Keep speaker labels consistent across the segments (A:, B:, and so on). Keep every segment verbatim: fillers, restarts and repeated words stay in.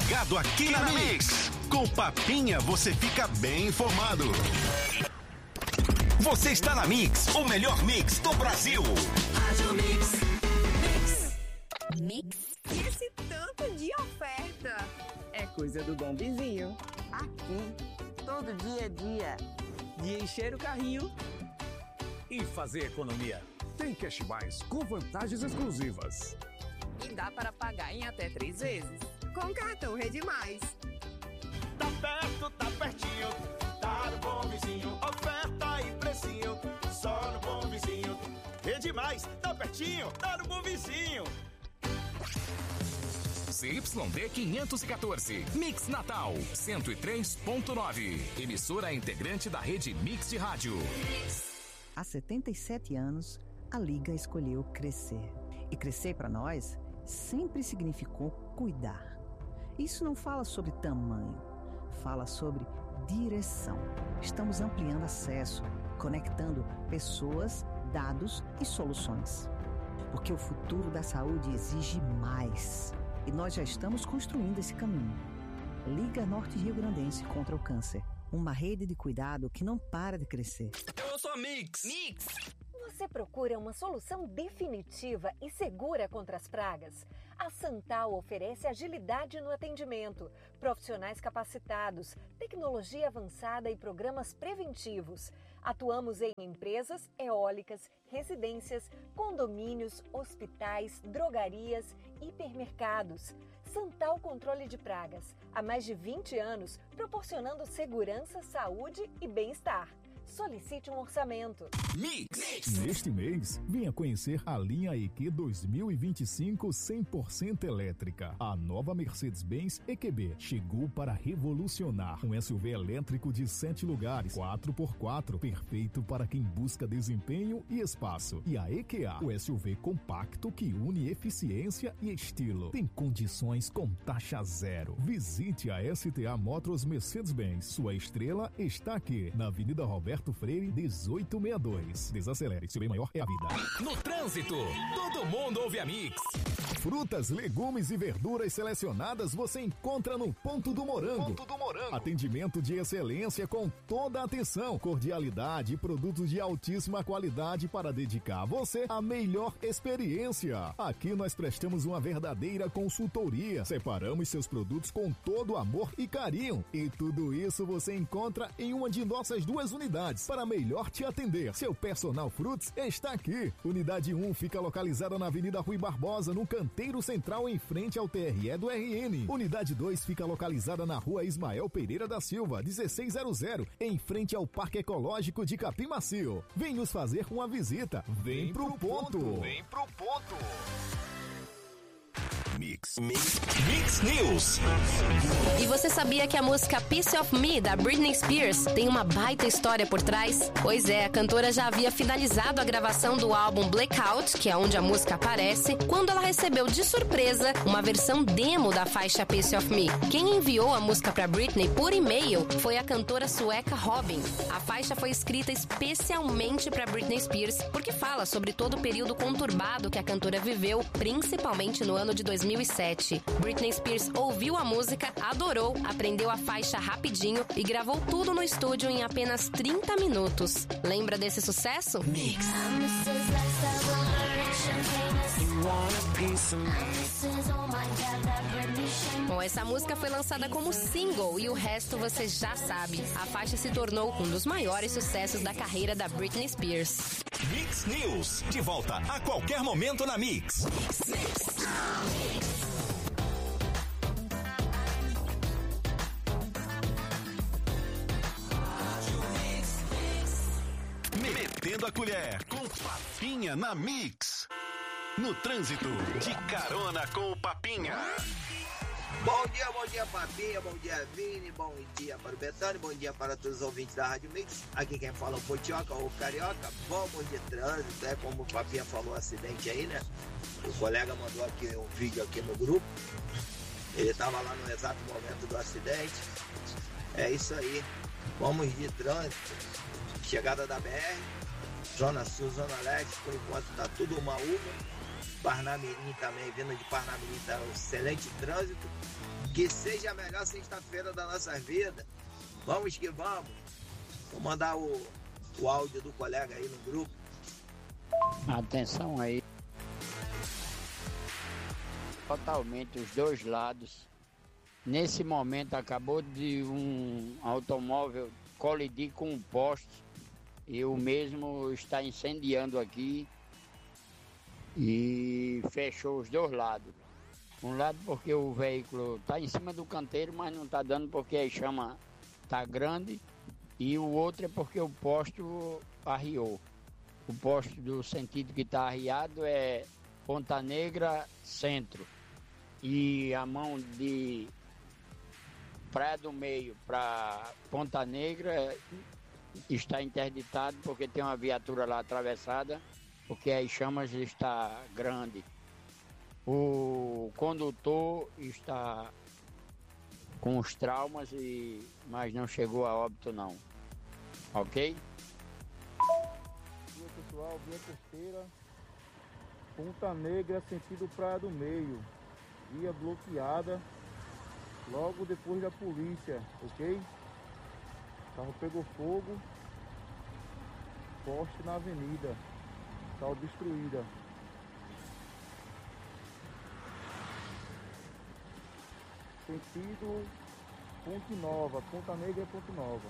A: ligado aqui na Mix. Com Papinha você fica bem informado. Você está na Mix, o melhor mix do Brasil.
B: Rádio Mix. Mix.
C: Mix.
D: E esse tanto de oferta?
E: É coisa do bom vizinho.
F: Aqui, todo dia é dia.
E: De encher o carrinho
G: e fazer economia. Tem Cash Mais com vantagens exclusivas.
D: E dá para pagar em até três vezes. Com cartão Rede Mais.
H: Tá perto, tá pertinho, tá no bom vizinho. Oferta e precinho, só no bom vizinho. Rede Mais, tá pertinho, tá no bom vizinho.
I: C Y D quinhentos e quatorze, Mix Natal, cento e três ponto nove. Emissora integrante da rede Mix de Rádio.
J: Há setenta e sete anos, a Liga escolheu crescer. E crescer para nós sempre significou cuidar. Isso não fala sobre tamanho, fala sobre direção. Estamos ampliando acesso, conectando pessoas, dados e soluções. Porque o futuro da saúde exige mais. E nós já estamos construindo esse caminho. Liga Norte Rio Grandense contra o Câncer. Uma rede de cuidado que não para de crescer.
G: Eu sou a Mix.
C: Mix. Você procura uma solução definitiva e segura contra as pragas? A Santal oferece agilidade no atendimento, profissionais capacitados, tecnologia avançada e programas preventivos. Atuamos em empresas, eólicas, residências, condomínios, hospitais, drogarias, hipermercados. Santal Controle de Pragas. Há mais de vinte anos, proporcionando segurança, saúde e bem-estar. Solicite um orçamento.
I: Mix.
K: Neste mês, venha conhecer a linha E Q dois mil e vinte e cinco cem por cento elétrica. A nova Mercedes-Benz E Q B chegou para revolucionar. Um S U V elétrico de sete lugares, quatro por quatro, perfeito para quem busca desempenho e espaço. E a E Q A, o S U V compacto que une eficiência e estilo. Tem condições com taxa zero. Visite a S T A Motors Mercedes-Benz. Sua estrela está aqui, na Avenida Roberto Freire, dezoito sessenta e dois. Desacelere, seu bem maior é a vida.
I: No trânsito, todo mundo ouve a Mix.
K: Frutas, legumes e verduras selecionadas você encontra no Ponto do Morango.
I: Ponto do Morango.
K: Atendimento de excelência com toda a atenção, cordialidade e produtos de altíssima qualidade para dedicar a você a melhor experiência. Aqui nós prestamos uma verdadeira consultoria. Separamos seus produtos com todo amor e carinho. E tudo isso você encontra em uma de nossas duas unidades para melhor te atender. Seu Personal Fruits está aqui. Unidade um fica localizada na Avenida Rui Barbosa, no Canteiro Central, em frente ao T R E do R N. Unidade dois fica localizada na Rua Ismael Pereira da Silva, dezesseis zero zero, em frente ao Parque Ecológico de Capim Macio. Vem nos fazer uma visita. Vem, Vem pro, pro ponto. ponto.
I: Vem pro ponto.
A: Mix. Mix. Mix News.
C: E você sabia que a música Piece of Me, da Britney Spears, tem uma baita história por trás? Pois é, a cantora já havia finalizado a gravação do álbum Blackout, que é onde a música aparece, quando ela recebeu de surpresa uma versão demo da faixa Piece of Me. Quem enviou a música pra Britney por e-mail foi a cantora sueca Robin. A faixa foi escrita especialmente pra Britney Spears, porque fala sobre todo o período conturbado que a cantora viveu, principalmente no ano de dois mil e sete. Britney Spears ouviu a música, adorou, aprendeu a faixa rapidinho e gravou tudo no estúdio em apenas trinta minutos. Lembra desse sucesso?
A: Mix.
C: Bom, essa música foi lançada como single e o resto você já sabe. A faixa se tornou um dos maiores sucessos da carreira da Britney Spears.
A: Mix News, de volta a qualquer momento na Mix. Metendo a colher com Papinha na Mix. No trânsito, de carona com o Papinha.
F: Bom dia, bom dia, Papinha, bom dia, Vini, bom dia para o Betânia, bom dia para todos os ouvintes da Rádio Mix. Aqui quem fala é o Potioca ou Carioca. Vamos de trânsito, é como o Papinha falou, acidente aí, né? O colega mandou aqui um vídeo aqui no grupo. Ele estava lá no exato momento do acidente. É isso aí. Vamos de trânsito. Chegada da B R, Zona Sul, Zona Leste, por enquanto tá tudo uma uva. Parnamirim também, vindo de Parnamirim, tá um excelente trânsito. Que seja a melhor sexta-feira da nossa vida. Vamos que vamos. Vou mandar o, o áudio do colega aí no grupo.
L: Atenção aí. Totalmente os dois lados. Nesse momento acabou de um automóvel colidir com um poste e o mesmo está incendiando aqui e fechou os dois lados. Um lado porque o veículo está em cima do canteiro, mas não está dando porque a chama está grande, e o outro é porque o poste arriou. O poste do sentido que está arriado é Ponta Negra Centro, e a mão de Praia do Meio para Ponta Negra está interditado porque tem uma viatura lá atravessada, porque as chamas está grande. O condutor está com os traumas, e, mas não chegou a óbito não. Ok?
M: Dia pessoal, via Costeira, Ponta Negra, sentido Praia do Meio. Via bloqueada. Logo depois da polícia, ok? O carro pegou fogo, poste na avenida, está obstruída. Sentido Ponte Nova, Ponta Negra e Ponte Nova.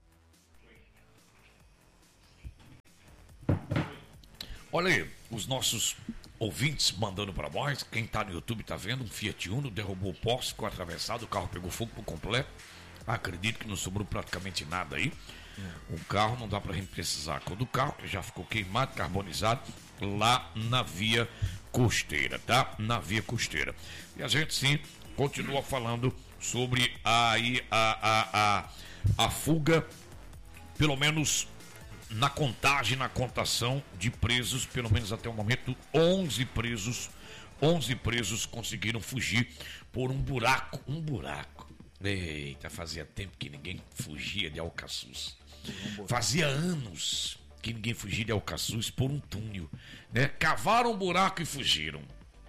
N: Olha aí, os nossos ouvintes mandando para nós. Quem tá no YouTube tá vendo, um Fiat Uno derrubou o poste, ficou atravessado, o carro pegou fogo por completo. Acredito que não sobrou praticamente nada aí. O carro não dá pra gente precisar. Quando o carro que já ficou queimado, carbonizado, lá na via costeira, tá? Na via costeira. E a gente sim continua falando sobre aí a, a, a, a fuga, pelo menos na contagem, na contação de presos, pelo menos até o momento, onze presos, onze presos conseguiram fugir por um buraco, um buraco. Eita, fazia tempo que ninguém fugia de Alcaçuz. Fazia anos que ninguém fugia de Alcaçuz por um túnel, né? Cavaram um buraco e fugiram.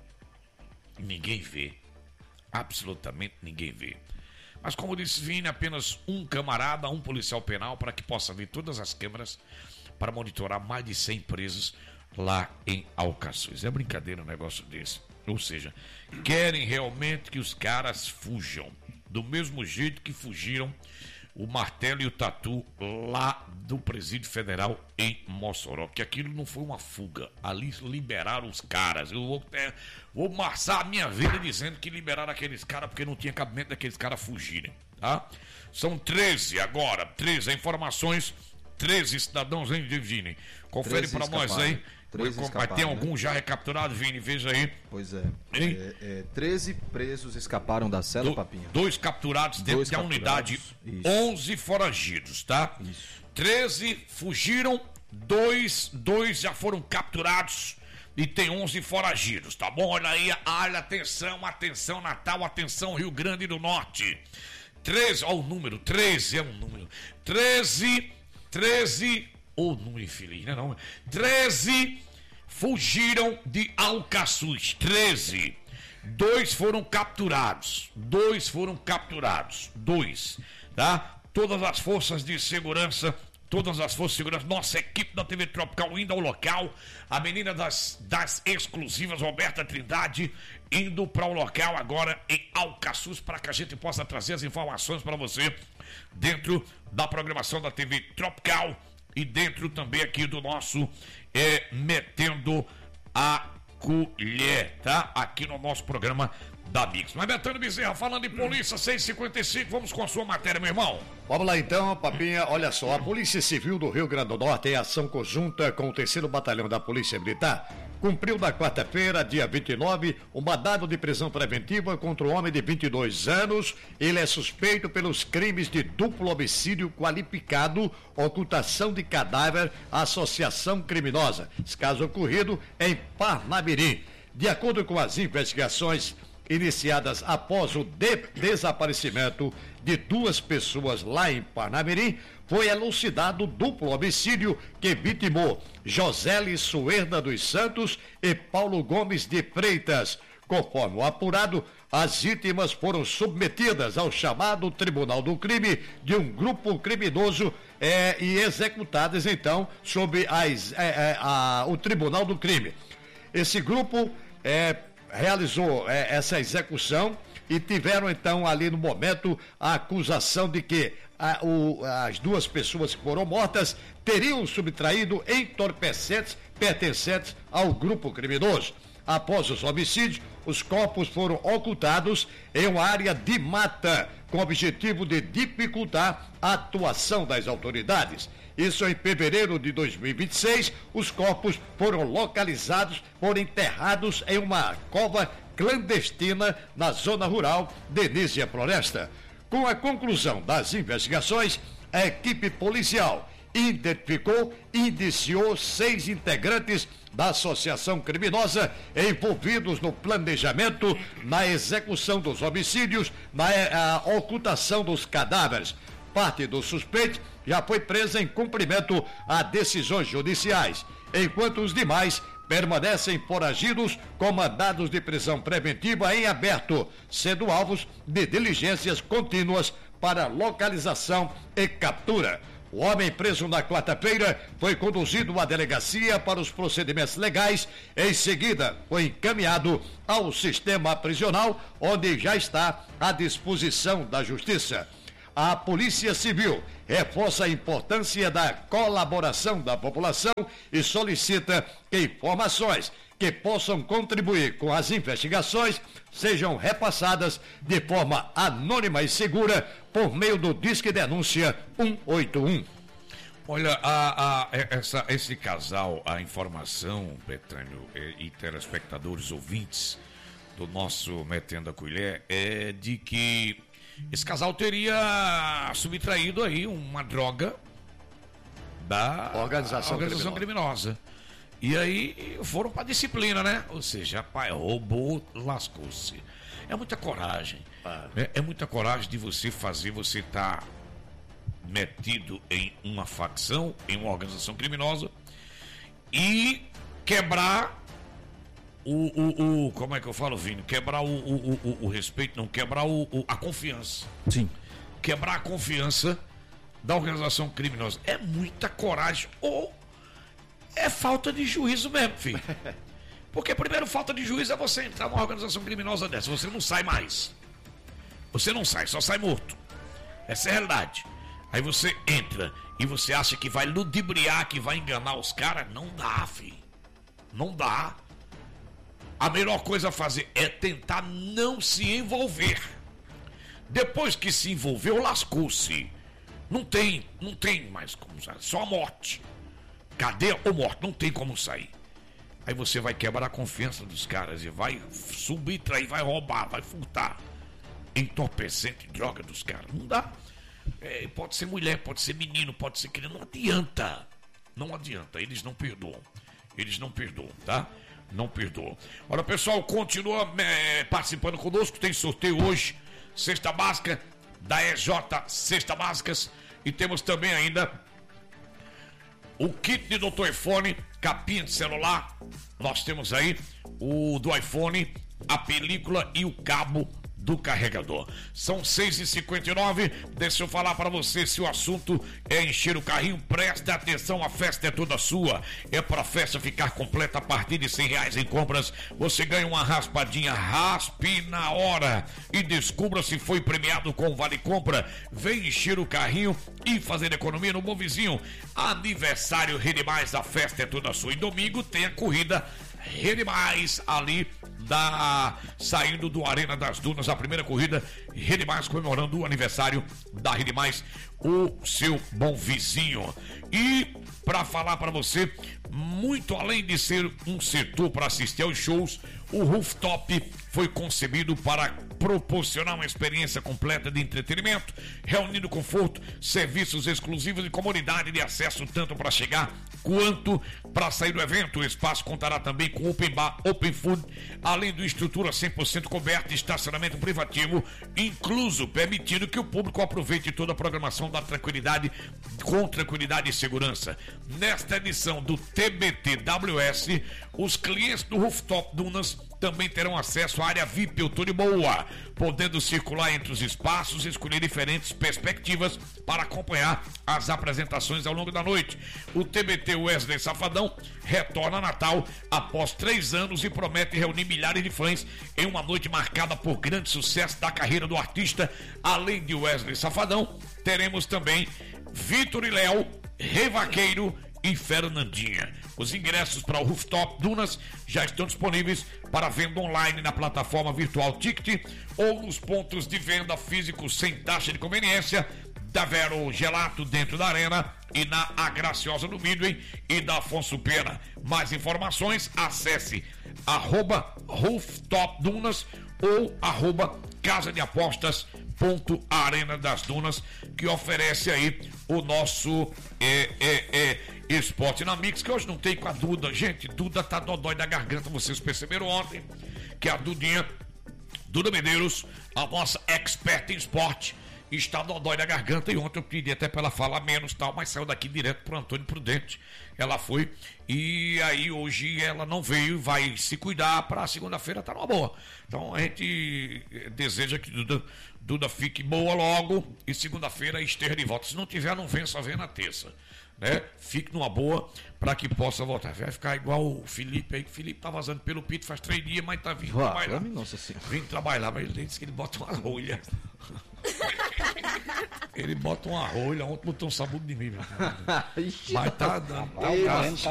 N: Ninguém vê. Absolutamente ninguém vê. Mas como disse Vini, apenas um camarada, um policial penal, para que possa ver todas as câmeras para monitorar mais de cem presos lá em Alcaçuz. É brincadeira um negócio desse. Ou seja, querem realmente que os caras fujam. Do mesmo jeito que fugiram o Martelo e o Tatu lá do Presídio Federal em Mossoró. Que aquilo não foi uma fuga. Ali liberaram os caras. Eu vou, é, vou marçar a minha vida dizendo que liberaram aqueles caras porque não tinha cabimento daqueles caras fugirem, tá? São treze agora, treze informações, treze cidadãos, hein, Vini? Confere para nós aí. Mas tem algum né? já recapturado, Vini? Veja aí.
O: Pois é. é, é treze presos escaparam da cela, Do, Papinha.
N: Dois capturados dentro dois da capturados, unidade, isso. onze foragidos, tá?
O: Isso.
N: treze fugiram, dois, dois já foram capturados e tem onze foragidos, tá bom? Olha aí, olha, atenção, atenção Natal, atenção Rio Grande do Norte. treze, ó o número, treze é um número. treze, treze... Ô, número infeliz, né? Não, treze fugiram de Alcaçuz. treze. Dois foram capturados. Dois foram capturados. Dois. Tá? Todas as forças de segurança. Todas as forças de segurança. Nossa equipe da T V Tropical indo ao local. A menina das, das exclusivas, Roberta Trindade, indo para o local agora em Alcaçuz para que a gente possa trazer as informações para você dentro da programação da T V Tropical. E dentro também aqui do nosso é, Metendo a Colher, tá? Aqui no nosso programa da Mix. Mas Betânia Bezerra, falando em polícia, seis e cinquenta e cinco, vamos com a sua matéria, meu irmão.
P: Vamos lá então, Papinha, olha só, a Polícia Civil do Rio Grande do Norte, em ação conjunta com o terceiro Batalhão da Polícia Militar, cumpriu na quarta-feira, dia vinte e nove, um mandado de prisão preventiva contra um homem de vinte e dois anos. Ele é suspeito pelos crimes de duplo homicídio qualificado, ocultação de cadáver, associação criminosa. Esse caso ocorrido em Parnamirim. De acordo com as investigações iniciadas após o de- desaparecimento de duas pessoas lá em Parnamirim, foi elucidado duplo homicídio que vitimou Josele Suerda dos Santos e Paulo Gomes de Freitas. Conforme o apurado, as vítimas foram submetidas ao chamado Tribunal do Crime de um grupo criminoso é, e executadas, então, sob as, é, é, a, o Tribunal do Crime. Esse grupo é, realizou é, essa execução e tiveram, então, ali no momento, a acusação de que a, o, as duas pessoas que foram mortas teriam subtraído entorpecentes pertencentes ao grupo criminoso. Após os homicídios, os corpos foram ocultados em uma área de mata, com o objetivo de dificultar a atuação das autoridades. Isso em fevereiro de dois mil e vinte e seis, os corpos foram localizados, foram enterrados em uma cova clandestina na zona rural de Nísia Floresta. Com a conclusão das investigações, a equipe policial identificou e indiciou seis integrantes da associação criminosa envolvidos no planejamento, na execução dos homicídios, na a, ocultação dos cadáveres. Parte dos suspeitos já foi presa em cumprimento a decisões judiciais, enquanto os demais permanecem foragidos com mandados de prisão preventiva em aberto, sendo alvos de diligências contínuas para localização e captura. O homem preso na quarta-feira foi conduzido à delegacia para os procedimentos legais. Em seguida, foi encaminhado ao sistema prisional, onde já está à disposição da Justiça. A Polícia Civil reforça a importância da colaboração da população e solicita que informações que possam contribuir com as investigações sejam repassadas de forma anônima e segura por meio do Disque Denúncia um oito um.
N: Olha, a, a, essa, esse casal, a informação, Betânio e, e telespectadores ouvintes do nosso Metendo a Colher, é de que esse casal teria subtraído aí uma droga da
P: organização,
N: organização criminosa. criminosa. E aí foram para disciplina, né? Ou seja, pai, roubou, lascou-se. É muita coragem. Ah. É, é muita coragem de você fazer, você estar tá metido em uma facção, em uma organização criminosa e quebrar o, o, o como é que eu falo, Vini? Quebrar o, o, o, o respeito, não, quebrar o, o, a confiança.
O: Sim.
N: Quebrar a confiança da organização criminosa. É muita coragem ou é falta de juízo mesmo, filho. Porque primeiro falta de juízo é você entrar numa organização criminosa dessa. Você não sai mais. Você não sai, só sai morto. Essa é a realidade. Aí você entra e você acha que vai ludibriar, que vai enganar os caras. Não dá, filho. Não dá. A melhor coisa a fazer é tentar não se envolver. Depois que se envolveu, lascou-se. Não tem, não tem mais como sair. Só a morte. Cadeia ou morte, não tem como sair. Aí você vai quebrar a confiança dos caras e vai subtrair, vai roubar, vai furtar entorpecente, droga dos caras. Não dá. É, pode ser mulher, pode ser menino, pode ser criança. Não adianta. Não adianta. Eles não perdoam. Eles não perdoam, tá? Não perdoam. Olha, pessoal, continua é, participando conosco. Tem sorteio hoje. Cesta básica da E J Cesta Básicas. E temos também ainda o kit de doutor iPhone, capinha de celular. Nós temos aí o do iPhone, a película e o cabo do carregador. São seis e cinquenta e nove. Deixa eu falar para você, se o assunto é encher o carrinho, preste atenção, a festa é toda sua. É para a festa ficar completa a partir de cem reais em compras. Você ganha uma raspadinha, raspe na hora e descubra se foi premiado com Vale Compra. Vem encher o carrinho e fazer economia no Bom Vizinho. Aniversário Rede Mais, a festa é toda sua. E domingo tem a corrida Rede Mais ali da saindo do Arena das Dunas, a primeira corrida Rede Mais, comemorando o aniversário da Rede Mais, o seu bom vizinho. E para falar para você, muito além de ser um setor para assistir aos shows, o Rooftop foi concebido para proporcionar uma experiência completa de entretenimento, reunindo conforto, serviços exclusivos e comodidade de acesso tanto para chegar quanto para sair do evento. O espaço contará também com open bar, open food, além de estrutura cem por cento coberta e estacionamento privativo incluso, permitindo que o público aproveite toda a programação da tranquilidade, com tranquilidade e segurança. Nesta edição do T B T W S, os clientes do Rooftop Dunas também terão acesso à área V I P Eu Tô de Boa, podendo circular entre os espaços e escolher diferentes perspectivas para acompanhar as apresentações ao longo da noite. O T B T Wesley Safadão retorna a Natal após três anos e promete reunir milhares de fãs em uma noite marcada por grande sucesso da carreira do artista. Além de Wesley Safadão, teremos também Vitor e Léo, Rei Vaqueiro e Fernandinha. Os ingressos para o Rooftop Dunas já estão disponíveis para venda online na plataforma virtual Ticket ou nos pontos de venda físicos sem taxa de conveniência da Vero Gelato dentro da Arena e na A Graciosa do Midway e da Afonso Pena. Mais informações, acesse arroba Rooftop Dunas ou arroba Casa de Apostas ponto Arena das Dunas, que oferece aí o nosso é, é, é, esporte na Mix, que hoje não tem com a Duda. Gente, Duda tá dodói da garganta, vocês perceberam ontem que a Dudinha, Duda Medeiros, a nossa expert em esporte, está dodói da garganta, e ontem eu pedi até para ela falar menos tal, mas saiu daqui direto pro Antônio Prudente. Ela foi, e aí hoje ela não veio, vai se cuidar para segunda-feira, tá numa boa. Então a gente deseja que Duda, Duda fique boa logo e segunda-feira esteja de volta. Se não tiver, não vem, só vem na terça, né? Fique numa boa para que possa voltar. Vai ficar igual o Felipe aí, que o Felipe tá vazando pelo pito faz três dias, mas tá vindo
O: Vá,
N: trabalhar.
O: Nossa senhora.
N: Vem trabalhar, mas ele disse que ele bota uma rolha. Ele bota uma rolha, ontem botou um sabugo de mim. Mas tá dando. Tá,
O: Ei,
N: tá,
O: mas
N: tá,